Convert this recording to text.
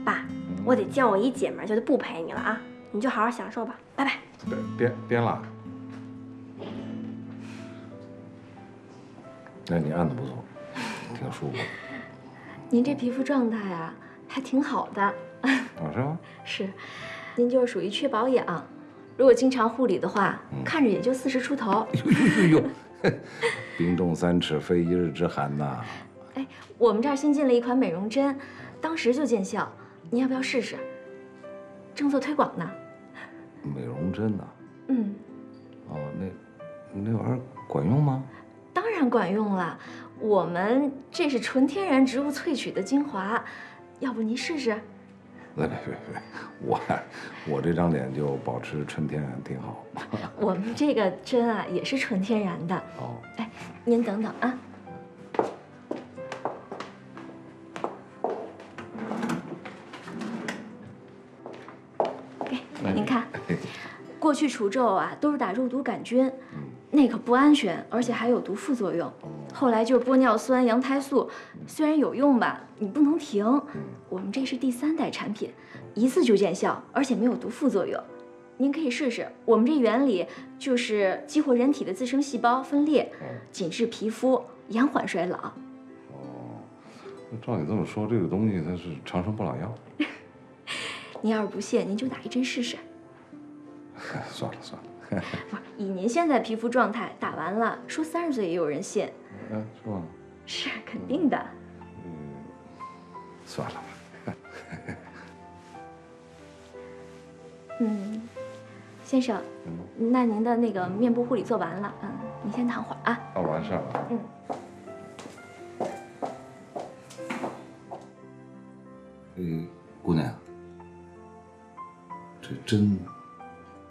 爸，我得叫我一姐们儿，就得不陪你了啊，你就好好享受吧，拜拜。 对，别拉。那你按的不错，挺舒服的。 您这皮肤状态啊，还挺好的。 哦，是吗？ 是，您就是属于缺保养，如果经常护理的话，看着也就40出头。 呦，冰冻3尺，非一日之寒呐。 哎，我们这儿新进了一款美容针，当时就见效，您要不要试试？正做推广呢。 美容针呐？ 嗯。 哦，那玩意儿管用吗？ 当然管用了，我们这是纯天然植物萃取的精华，要不您试试？ 别，我这张脸就保持纯天然挺好。 我们这个针啊也是纯天然的。 哦， 哎，您等等啊。给您看，过去除皱啊都是打肉毒杆菌，那可不安全，而且还有毒副作用。后来就是玻尿酸、羊胎素，虽然有用吧，你不能停。我们这是第3代产品，一次就见效，而且没有毒副作用。您可以试试。我们这原理就是激活人体的自生细胞分裂，紧致皮肤，延缓衰老。 哦，那照你这么说，这个东西它是长生不老药。 您要是不信，您就打一针试试。 算了。 不是，以您现在皮肤状态，打完了说30岁也有人信。 是吗？ 是肯定的。 算了吧。 先生，那您的那个面部护理做完了，您先躺会儿啊。 哦，完事儿了。姑娘，这针